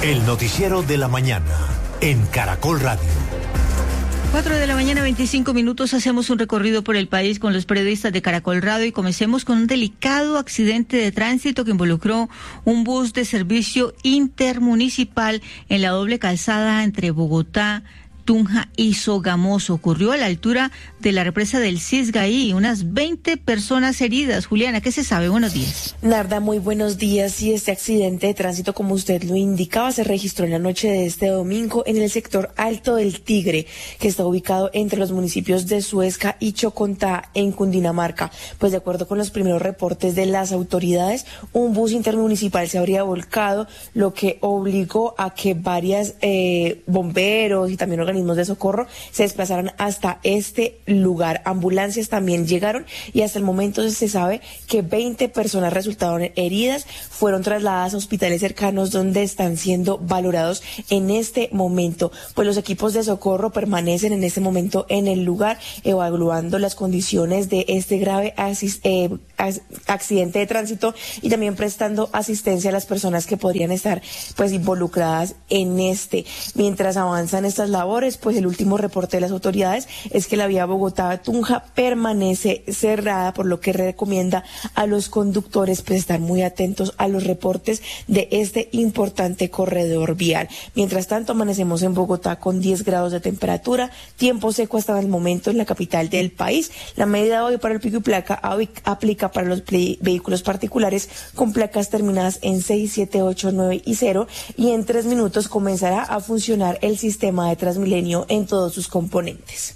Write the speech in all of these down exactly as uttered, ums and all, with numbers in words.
El noticiero de la mañana en Caracol Radio. Cuatro de la mañana, veinticinco minutos, hacemos un recorrido por el país con los periodistas de Caracol Radio y comencemos con un delicado accidente de tránsito que involucró un bus de servicio intermunicipal en la doble calzada entre Bogotá, Tunja y Sogamoso. Ocurrió a la altura de la represa del Cisgaí, unas veinte personas heridas. Juliana, ¿qué se sabe? Buenos días. Narda, muy buenos días. Y este accidente de tránsito, como usted lo indicaba, se registró en la noche de este domingo en el sector Alto del Tigre, que está ubicado entre los municipios de Suezca y Chocontá, en Cundinamarca. Pues de acuerdo con los primeros reportes de las autoridades, un bus intermunicipal se habría volcado, lo que obligó a que varias eh, bomberos y también organismos de socorro se desplazaron hasta este lugar. Ambulancias también llegaron y hasta el momento se sabe que veinte personas resultaron heridas, fueron trasladadas a hospitales cercanos donde están siendo valorados en este momento. Pues los equipos de socorro permanecen en este momento en el lugar evaluando las condiciones de este grave asis, eh, accidente de tránsito y también prestando asistencia a las personas que podrían estar pues involucradas en este. Mientras avanzan estas labores, pues el último reporte de las autoridades es que la vía Bogotá-Tunja permanece cerrada, por lo que recomienda a los conductores pues estar muy atentos a los reportes de este importante corredor vial. Mientras tanto, amanecemos en Bogotá con diez grados de temperatura, tiempo seco hasta el momento en la capital del país. La medida hoy para el pico y placa aplica para los vehículos particulares con placas terminadas en seis, siete, ocho, nueve y cero, y en tres minutos comenzará a funcionar el sistema de Transmilenio en todos sus componentes.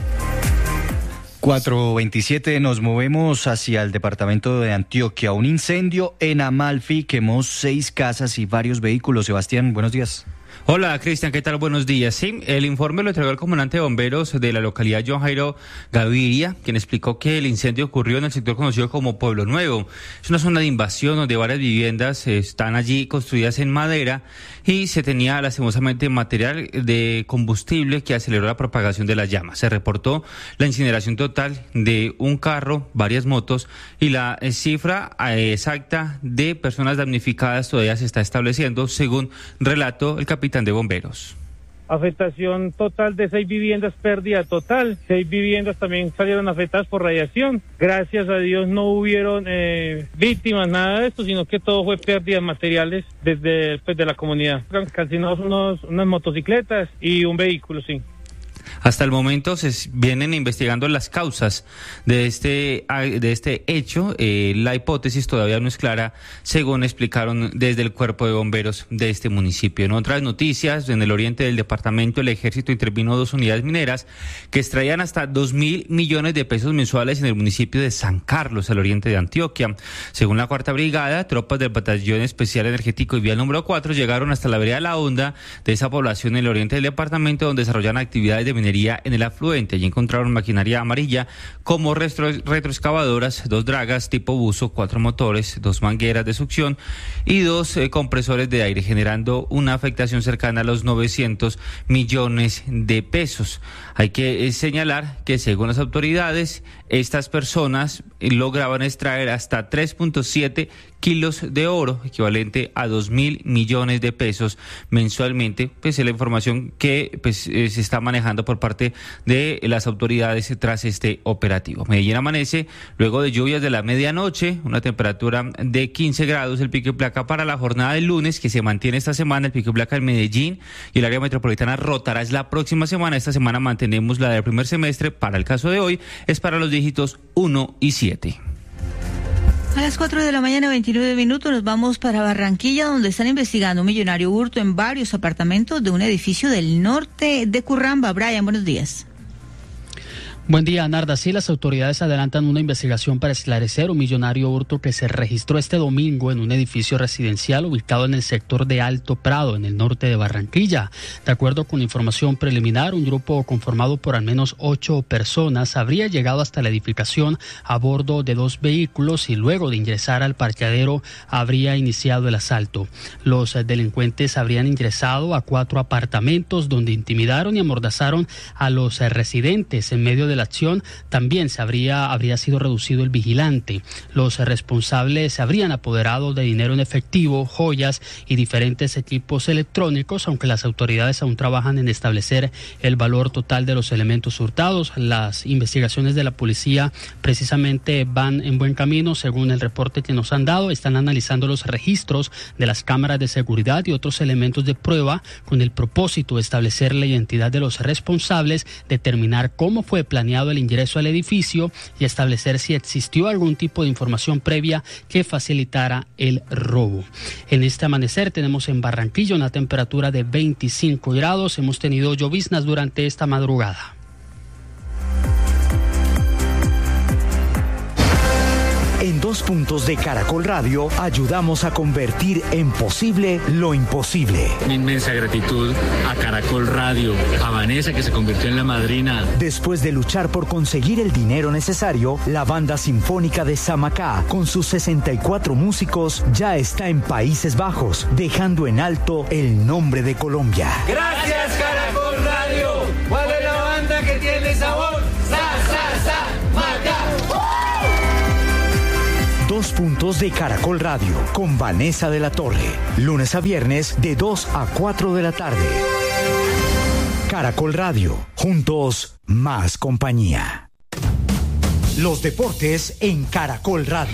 cuatro veintisiete, nos movemos hacia el departamento de Antioquia. Un incendio en Amalfi quemó seis casas y varios vehículos. Sebastián, buenos días. Hola, Cristian, ¿qué tal? Buenos días. Sí, el informe lo entregó el comandante de bomberos de la localidad, John Jairo Gaviria, quien explicó que el incendio ocurrió en el sector conocido como Pueblo Nuevo. Es una zona de invasión donde varias viviendas están allí construidas en madera y se tenía lastimosamente material de combustible que aceleró la propagación de las llamas. Se reportó la incineración total de un carro, varias motos, y la cifra exacta de personas damnificadas todavía se está estableciendo, según relató el capitán de bomberos. Afectación total de seis viviendas, pérdida total. Seis viviendas también salieron afectadas por radiación. Gracias a Dios no hubieron eh, víctimas, nada de esto, sino que todo fue pérdidas materiales desde pues, de la comunidad. Calcinados unos, unas motocicletas y un vehículo, sí. Hasta el momento se vienen investigando las causas de este de este hecho. Eh, la hipótesis todavía no es clara, según explicaron desde el cuerpo de bomberos de este municipio. En otras noticias, en el oriente del departamento, el ejército intervino dos unidades mineras que extraían hasta dos mil millones de pesos mensuales en el municipio de San Carlos, al oriente de Antioquia. Según la cuarta brigada, tropas del batallón especial energético y vial número cuatro llegaron hasta la vereda La Honda de esa población en el oriente del departamento, donde desarrollan actividades de minería en el afluente. Allí encontraron maquinaria amarilla como retro, retroexcavadoras, dos dragas tipo buzo, cuatro motores, dos mangueras de succión y dos eh, compresores de aire, generando una afectación cercana a los novecientos millones de pesos. Hay que eh, señalar que según las autoridades, estas personas eh, lograban extraer hasta tres punto siete kilos de oro, equivalente a dos mil millones de pesos mensualmente. Pues es la información que pues eh, se está manejando por parte de las autoridades tras este operativo. Medellín amanece luego de lluvias de la medianoche, una temperatura de quince grados, el pico y placa para la jornada del lunes, que se mantiene esta semana. El pico y placa en Medellín y el área metropolitana rotará es la próxima semana. Esta semana mantenemos la del primer semestre. Para el caso de hoy es para los dígitos uno y siete. A las cuatro de la mañana, veintinueve minutos, nos vamos para Barranquilla, donde están investigando un millonario hurto en varios apartamentos de un edificio del norte de Curramba. Brian, buenos días. Buen día, Narda. Sí, las autoridades adelantan una investigación para esclarecer un millonario hurto que se registró este domingo en un edificio residencial ubicado en el sector de Alto Prado, en el norte de Barranquilla. De acuerdo con información preliminar, un grupo conformado por al menos ocho personas habría llegado hasta la edificación a bordo de dos vehículos y luego de ingresar al parqueadero habría iniciado el asalto. Los delincuentes habrían ingresado a cuatro apartamentos donde intimidaron y amordazaron a los residentes en medio de de la acción, también se habría, habría sido reducido el vigilante. Los responsables se habrían apoderado de dinero en efectivo, joyas y diferentes equipos electrónicos, aunque las autoridades aún trabajan en establecer el valor total de los elementos hurtados. Las investigaciones de la policía precisamente van en buen camino, según el reporte que nos han dado. Están analizando los registros de las cámaras de seguridad y otros elementos de prueba con el propósito de establecer la identidad de los responsables, determinar cómo fue planeado el ingreso al edificio y establecer si existió algún tipo de información previa que facilitara el robo. En este amanecer tenemos en Barranquilla una temperatura de veinticinco grados. Hemos tenido lloviznas durante esta madrugada. En Dos Puntos de Caracol Radio ayudamos a convertir en posible lo imposible. Mi inmensa gratitud a Caracol Radio, a Vanessa, que se convirtió en la madrina. Después de luchar por conseguir el dinero necesario, la Banda Sinfónica de Samacá, con sus sesenta y cuatro músicos, ya está en Países Bajos, dejando en alto el nombre de Colombia. Gracias, Caracol Radio. ¿Cuál es la banda que tiene sabor? Sa, sa, sa, Macá. Dos Puntos de Caracol Radio, con Vanessa de la Torre. Lunes a viernes, de dos a cuatro de la tarde. Caracol Radio, juntos, más compañía. Los deportes en Caracol Radio.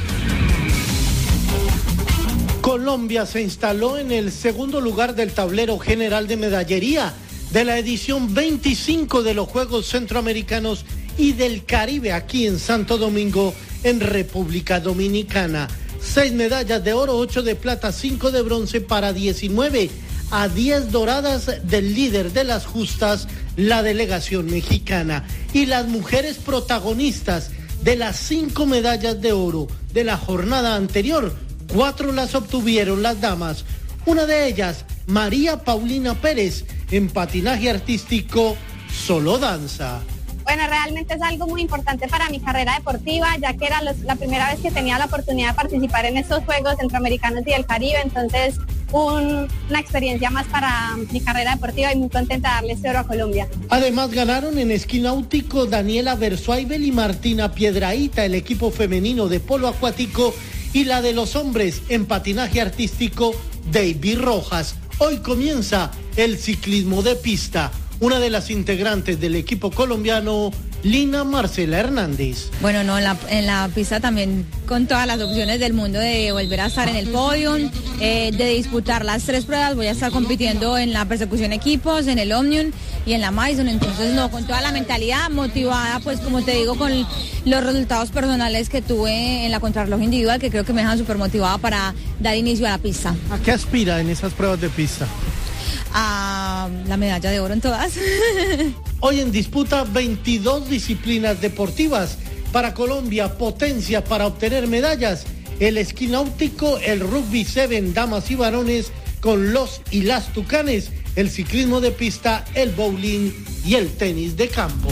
Colombia se instaló en el segundo lugar del tablero general de medallería de la edición veinticinco de los Juegos Centroamericanos y del Caribe aquí en Santo Domingo, en República Dominicana. Seis medallas de oro, ocho de plata, cinco de bronce para diecinueve a diez doradas del líder de las justas, la delegación mexicana. Y las mujeres protagonistas de las cinco medallas de oro de la jornada anterior, cuatro las obtuvieron las damas. Una de ellas, María Paulina Pérez, en patinaje artístico solo danza. Bueno, realmente es algo muy importante para mi carrera deportiva, ya que era los, la primera vez que tenía la oportunidad de participar en estos Juegos Centroamericanos y del Caribe, entonces un, una experiencia más para mi carrera deportiva y muy contenta de darle este oro a Colombia. Además ganaron en esquí náutico Daniela Bersuaibel y Martina Piedrahita, el equipo femenino de polo acuático, y la de los hombres en patinaje artístico, David Rojas. Hoy comienza el ciclismo de pista. Una de las integrantes del equipo colombiano, Lina Marcela Hernández. Bueno, no, en la, en la pista también con todas las opciones del mundo de volver a estar en el podio, eh, de disputar las tres pruebas. Voy a estar compitiendo en la persecución equipos, en el Omnium y en la Maison. Entonces, no, con toda la mentalidad motivada, pues como te digo, con los resultados personales que tuve en la contrarreloj individual, que creo que me dejan súper motivada para dar inicio a la pista. ¿A qué aspira en esas pruebas de pista? A la medalla de oro en todas. Hoy en disputa veintidós disciplinas deportivas. Para Colombia, potencia para obtener medallas. El esquí náutico, el rugby siete, damas y varones, con los y las tucanes, el ciclismo de pista, el bowling y el tenis de campo.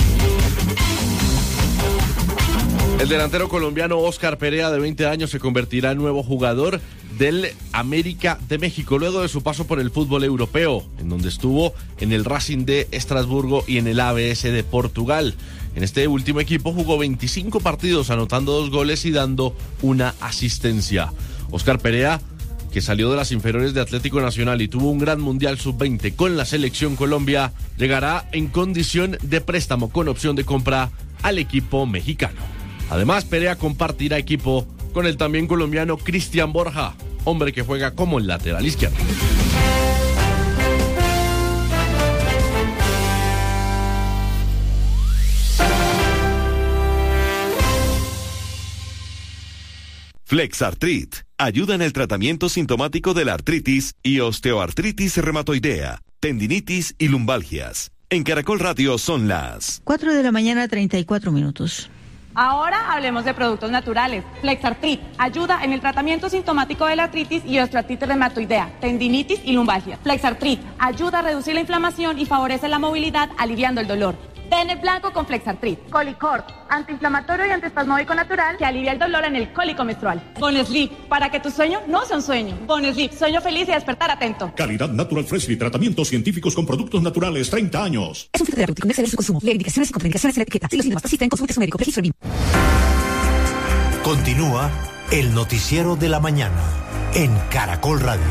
El delantero colombiano Oscar Perea, de veinte años, se convertirá en nuevo jugador del América de México, luego de su paso por el fútbol europeo, en donde estuvo en el Racing de Estrasburgo y en el A B S de Portugal. En este último equipo jugó veinticinco partidos, anotando dos goles y dando una asistencia. Oscar Perea, que salió de las inferiores de Atlético Nacional y tuvo un gran Mundial sub veinte con la selección Colombia, llegará en condición de préstamo con opción de compra al equipo mexicano. Además, Perea compartirá equipo con el también colombiano Cristian Borja, hombre que juega como el lateral izquierdo. Flexartrit ayuda en el tratamiento sintomático de la artritis y osteoartritis reumatoidea, tendinitis y lumbalgias. En Caracol Radio son las cuatro de la mañana, treinta y cuatro minutos. Ahora hablemos de productos naturales. Flexartrit ayuda en el tratamiento sintomático de la artritis y osteoartritis reumatoidea, tendinitis y lumbalgia. Flexartrit ayuda a reducir la inflamación y favorece la movilidad, aliviando el dolor. Tenet blanco con Flexartrit. Colicort, antiinflamatorio y antiespasmódico natural que alivia el dolor en el cólico menstrual. Bonesleep, para que tu sueño no sea un sueño. Bonesleep, sueño feliz y despertar atento. Calidad Natural Freshly, tratamientos científicos con productos naturales, treinta años. Es un fitoterapéutico, no exceder su consumo. Lee indicaciones y contraindicaciones en la etiqueta. Si los síntomas persisten, consulte a su médico. Registro B I M. Continúa el noticiero de la mañana en Caracol Radio.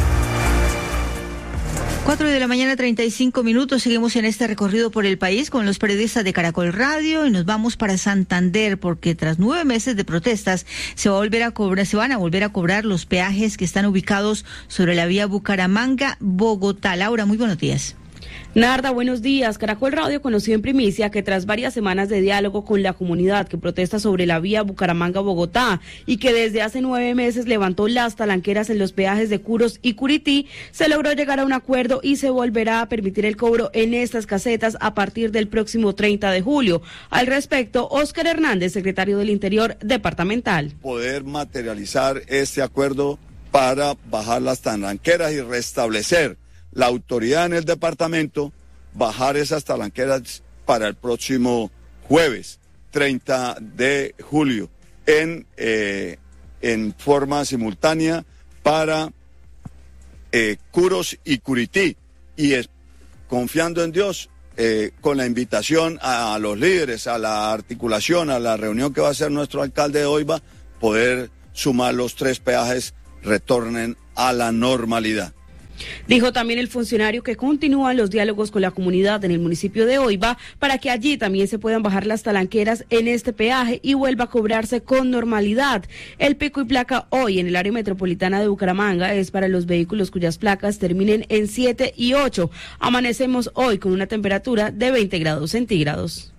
Cuatro de la mañana, treinta y cinco minutos. Seguimos en este recorrido por el país con los periodistas de Caracol Radio y nos vamos para Santander porque tras nueve meses de protestas se va a volver a cobrar, se van a volver a cobrar los peajes que están ubicados sobre la vía Bucaramanga-Bogotá. Laura, muy buenos días. Narda, buenos días. Caracol Radio conoció en primicia que tras varias semanas de diálogo con la comunidad que protesta sobre la vía Bucaramanga-Bogotá y que desde hace nueve meses levantó las talanqueras en los peajes de Curos y Curití, se logró llegar a un acuerdo y se volverá a permitir el cobro en estas casetas a partir del próximo treinta de julio. Al respecto, Óscar Hernández, secretario del Interior Departamental. Poder materializar este acuerdo para bajar las talanqueras y restablecer la autoridad en el departamento, bajar esas talanqueras para el próximo jueves, treinta de julio, en, eh, en forma simultánea para eh, Curos y Curití. Y es, confiando en Dios, eh, con la invitación a, a los líderes, a la articulación, a la reunión que va a hacer nuestro alcalde de Oiva, poder sumar los tres peajes, retornen a la normalidad. Dijo también el funcionario que continúan los diálogos con la comunidad en el municipio de Oiva para que allí también se puedan bajar las talanqueras en este peaje y vuelva a cobrarse con normalidad. El pico y placa hoy en el área metropolitana de Bucaramanga es para los vehículos cuyas placas terminen en siete y ocho. Amanecemos hoy con una temperatura de veinte grados centígrados.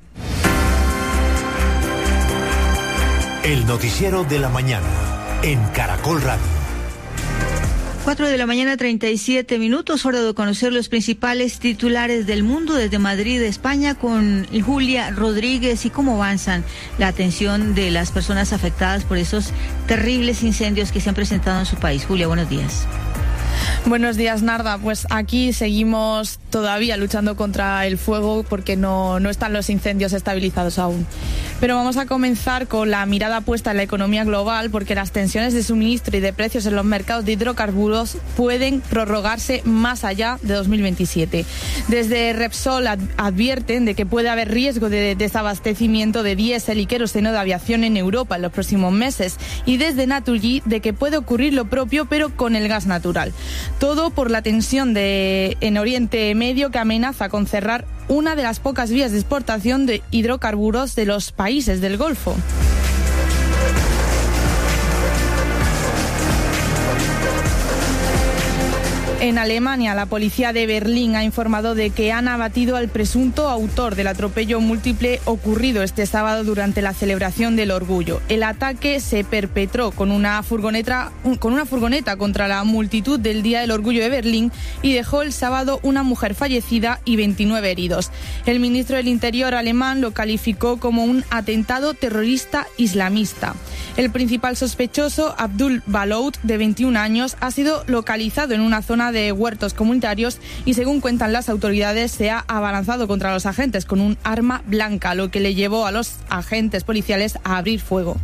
El noticiero de la mañana en Caracol Radio. Cuatro de la mañana, treinta y siete minutos, hora de conocer los principales titulares del mundo desde Madrid, España, con Julia Rodríguez y cómo avanzan la atención de las personas afectadas por esos terribles incendios que se han presentado en su país. Julia, buenos días. Buenos días, Narda. Pues aquí seguimos todavía luchando contra el fuego porque no, no están los incendios estabilizados aún. Pero vamos a comenzar con la mirada puesta en la economía global porque las tensiones de suministro y de precios en los mercados de hidrocarburos pueden prorrogarse más allá de dos mil veintisiete. Desde Repsol advierten de que puede haber riesgo de desabastecimiento de diésel y queroseno de aviación en Europa en los próximos meses y desde Naturgy de que puede ocurrir lo propio pero con el gas natural. Todo por la tensión de, en Oriente Medio que amenaza con cerrar una de las pocas vías de exportación de hidrocarburos de los países del Golfo. En Alemania, la policía de Berlín ha informado de que han abatido al presunto autor del atropello múltiple ocurrido este sábado durante la celebración del orgullo. El ataque se perpetró con una furgoneta, con una furgoneta contra la multitud del Día del Orgullo de Berlín y dejó el sábado una mujer fallecida y veintinueve heridos. El ministro del Interior alemán lo calificó como un atentado terrorista islamista. El principal sospechoso, Abdul Balout, de veintiún años, ha sido localizado en una zona de huertos comunitarios y, según cuentan las autoridades, se ha abalanzado contra los agentes con un arma blanca, lo que le llevó a los agentes policiales a abrir fuego.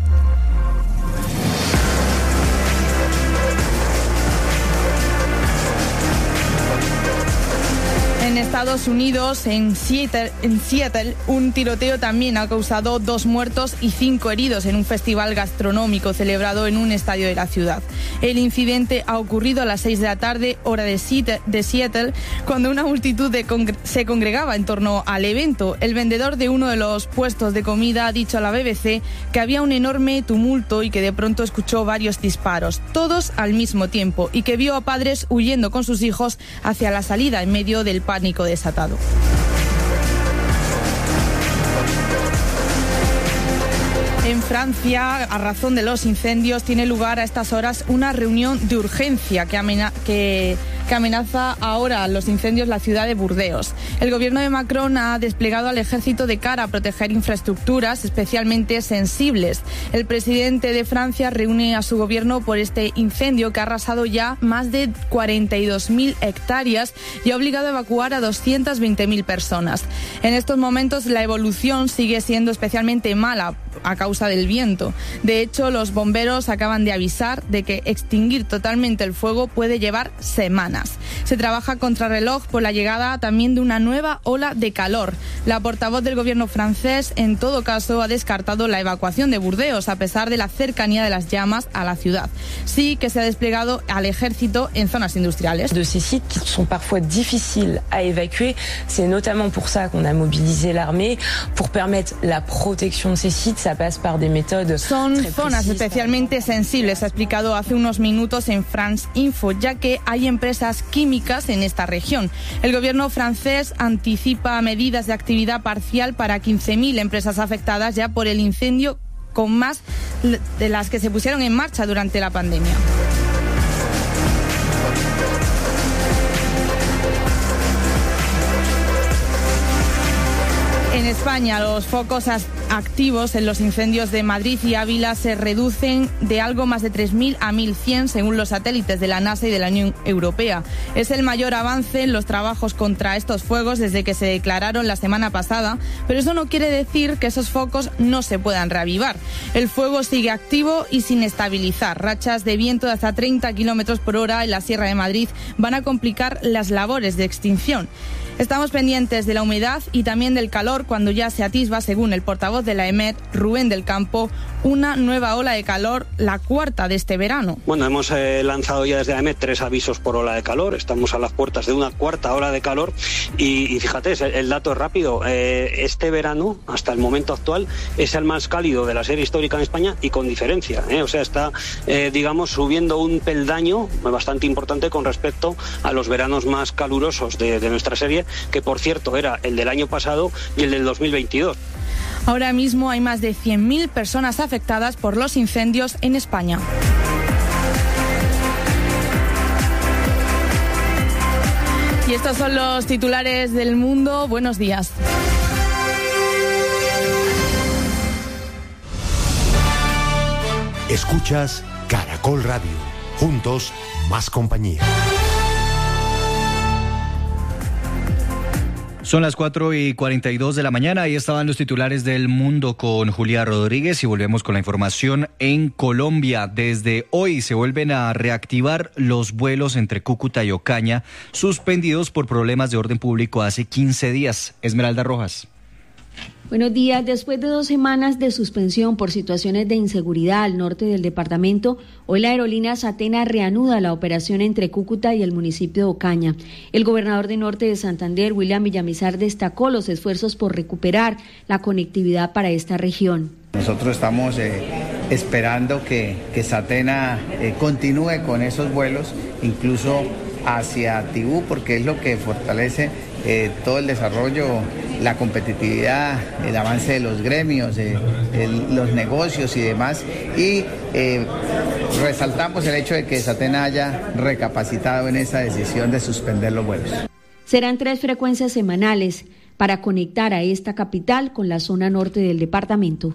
En Estados Unidos, en Seattle, en Seattle, un tiroteo también ha causado dos muertos y cinco heridos en un festival gastronómico celebrado en un estadio de la ciudad. El incidente ha ocurrido a las seis de la tarde, hora de Seattle, cuando una multitud de congre- se congregaba en torno al evento. El vendedor de uno de los puestos de comida ha dicho a la B B C que había un enorme tumulto y que de pronto escuchó varios disparos, todos al mismo tiempo, y que vio a padres huyendo con sus hijos hacia la salida en medio del pánico desatado. En Francia, a razón de los incendios, tiene lugar a estas horas una reunión de urgencia que, amena- que que amenaza ahora los incendios la ciudad de Burdeos. El gobierno de Macron ha desplegado al ejército de cara a proteger infraestructuras especialmente sensibles. El presidente de Francia reúne a su gobierno por este incendio que ha arrasado ya más de cuarenta y dos mil hectáreas y ha obligado a evacuar a doscientas veinte mil personas. En estos momentos la evolución sigue siendo especialmente mala a causa del viento. De hecho, los bomberos acaban de avisar de que extinguir totalmente el fuego puede llevar semanas. Se trabaja contrarreloj por la llegada también de una nueva ola de calor. La portavoz del gobierno francés, en todo caso, ha descartado la evacuación de Burdeos a pesar de la cercanía de las llamas a la ciudad. Sí que se ha desplegado al ejército en zonas industriales. De ces sites qui sont parfois difficiles à évacuer, c'est notamment pour ça qu'on a mobilisé l'armée pour permettre la protección de ces sites. Ça passe par des méthodes. Son zonas especialmente sensibles, ha explicado hace unos minutos en France Info, ya que hay empresas químicas en esta región. El gobierno francés anticipa medidas de actividad parcial para quince mil empresas afectadas ya por el incendio, con más de las que se pusieron en marcha durante la pandemia. En España, los focos activos en los incendios de Madrid y Ávila se reducen de algo más de tres mil a mil cien según los satélites de la NASA y de la Unión Europea. Es el mayor avance en los trabajos contra estos fuegos desde que se declararon la semana pasada, pero eso no quiere decir que esos focos no se puedan reavivar. El fuego sigue activo y sin estabilizar. Rachas de viento de hasta treinta kilómetros por hora en la Sierra de Madrid van a complicar las labores de extinción. Estamos pendientes de la humedad y también del calor cuando ya se atisba, según el portavoz de la E M E T, Rubén del Campo, una nueva ola de calor, la cuarta de este verano. Bueno, hemos eh, lanzado ya desde la E M E T tres avisos por ola de calor, estamos a las puertas de una cuarta ola de calor y, y fíjate, el, el dato es rápido, eh, este verano, hasta el momento actual, es el más cálido de la serie histórica en España y con diferencia, eh, o sea, está, eh, digamos, subiendo un peldaño bastante importante con respecto a los veranos más calurosos de, de nuestra serie, que por cierto era el del año pasado y el del dos mil veintidós. Ahora mismo hay más de cien mil personas afectadas por los incendios en España. Y estos son los titulares del mundo. Buenos días. Escuchas Caracol Radio. Juntos, más compañía. Son las cuatro y cuarenta y dos de la mañana. Ahí estaban los titulares del mundo con Julia Rodríguez y volvemos con la información en Colombia. Desde hoy se vuelven a reactivar los vuelos entre Cúcuta y Ocaña, suspendidos por problemas de orden público hace quince días. Esmeralda Rojas. Buenos días. Después de dos semanas de suspensión por situaciones de inseguridad al norte del departamento, hoy la aerolínea Satena reanuda la operación entre Cúcuta y el municipio de Ocaña. El gobernador de Norte de Santander, William Villamizar, destacó los esfuerzos por recuperar la conectividad para esta región. Nosotros estamos eh, esperando que, que Satena eh, continúe con esos vuelos, incluso hacia Tibú, porque es lo que fortalece eh, todo el desarrollo, la competitividad, el avance de los gremios, eh, el, los negocios y demás. Y eh, resaltamos el hecho de que Satena haya recapacitado en esa decisión de suspender los vuelos. Serán tres frecuencias semanales para conectar a esta capital con la zona norte del departamento.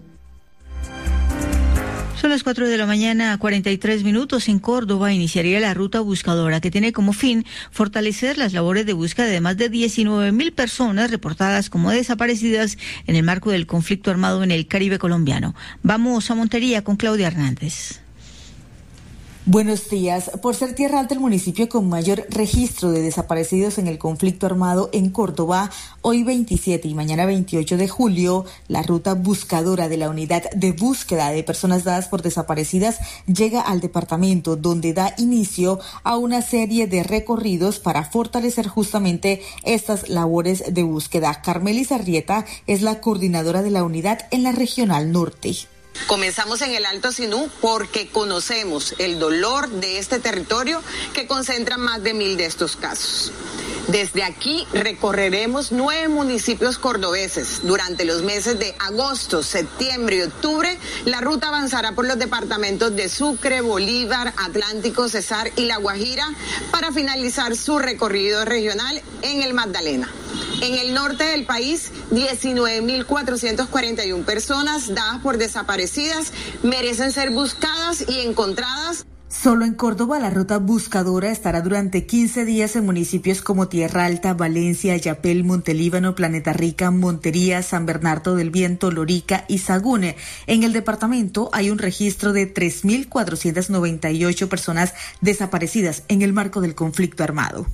Son las cuatro de la mañana, cuarenta y tres minutos. En Córdoba iniciaría la ruta buscadora, que tiene como fin fortalecer las labores de búsqueda de más de diecinueve mil personas reportadas como desaparecidas en el marco del conflicto armado en el Caribe colombiano. Vamos a Montería con Claudia Hernández. Buenos días. Por ser Tierra Alta el municipio con mayor registro de desaparecidos en el conflicto armado en Córdoba, hoy veintisiete y mañana veintiocho de julio, la ruta buscadora de la Unidad de Búsqueda de Personas Dadas por Desaparecidas llega al departamento, donde da inicio a una serie de recorridos para fortalecer justamente estas labores de búsqueda. Carmelis Arrieta es la coordinadora de la unidad en la Regional Norte. Comenzamos en el Alto Sinú porque conocemos el dolor de este territorio que concentra más de mil de estos casos. Desde aquí recorreremos nueve municipios cordobeses. Durante los meses de agosto, septiembre y octubre, la ruta avanzará por los departamentos de Sucre, Bolívar, Atlántico, Cesar y La Guajira para finalizar su recorrido regional en el Magdalena. En el norte del país, diecinueve mil cuatrocientas cuarenta y una personas dadas por desaparecidas merecen ser buscadas y encontradas. Solo en Córdoba, la ruta buscadora estará durante quince días en municipios como Tierra Alta, Valencia, Ayapel, Montelíbano, Planeta Rica, Montería, San Bernardo del Viento, Lorica y Sagún. En el departamento hay un registro de tres mil cuatrocientas noventa y ocho personas desaparecidas en el marco del conflicto armado.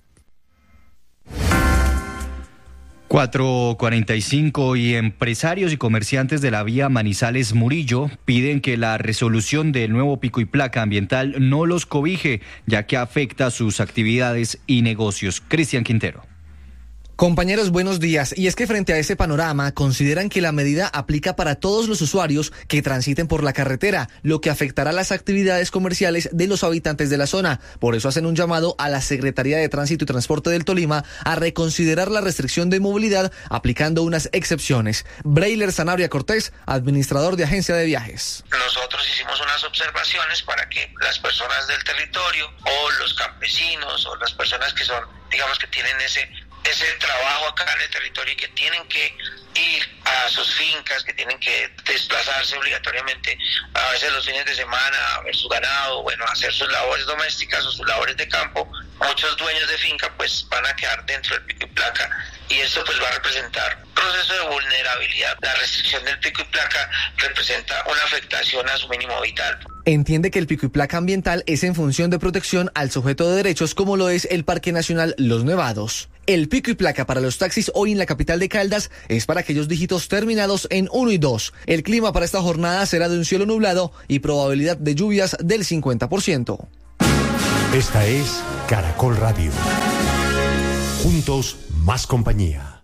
cuatro cuarenta y cinco y empresarios y comerciantes de la vía Manizales Murillo piden que la resolución del nuevo pico y placa ambiental no los cobije, ya que afecta sus actividades y negocios. Cristian Quintero. Compañeros, buenos días. Y es que frente a ese panorama, consideran que la medida aplica para todos los usuarios que transiten por la carretera, lo que afectará las actividades comerciales de los habitantes de la zona. Por eso hacen un llamado a la Secretaría de Tránsito y Transporte del Tolima a reconsiderar la restricción de movilidad aplicando unas excepciones. Brailer Sanabria Cortés, administrador de agencia de viajes. Nosotros hicimos unas observaciones para que las personas del territorio o los campesinos o las personas que son, digamos que tienen ese ese trabajo acá en el territorio y que tienen que ir a sus fincas, que tienen que desplazarse obligatoriamente a veces los fines de semana a ver su ganado, bueno, a hacer sus labores domésticas o sus labores de campo. Muchos dueños de finca pues van a quedar dentro del pico y placa y esto pues va a representar un proceso de vulnerabilidad. La restricción del pico y placa representa una afectación a su mínimo vital. Entiende que el pico y placa ambiental es en función de protección al sujeto de derechos como lo es el Parque Nacional Los Nevados. El pico y placa para los taxis hoy en la capital de Caldas es para aquellos dígitos terminados en uno y dos. El clima para esta jornada será de un cielo nublado y probabilidad de lluvias del cincuenta por ciento. Esta es Caracol Radio. Juntos, más compañía.